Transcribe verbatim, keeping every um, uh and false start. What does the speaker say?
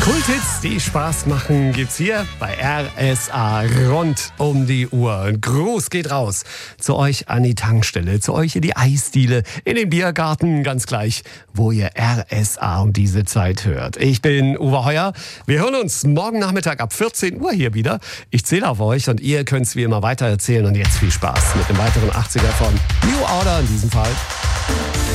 Kulthits, die Spaß machen, gibt's hier bei R S A rund um die Uhr. Ein Gruß geht raus zu euch an die Tankstelle, zu euch in die Eisdiele, in den Biergarten, ganz gleich, wo ihr R S A um diese Zeit hört. Ich bin Uwe Heuer. Wir hören uns morgen Nachmittag ab vierzehn Uhr hier wieder. Ich zähle auf euch und ihr könnt's wie immer weiter erzählen. Und jetzt viel Spaß mit dem weiteren achtziger von New Order in diesem Fall.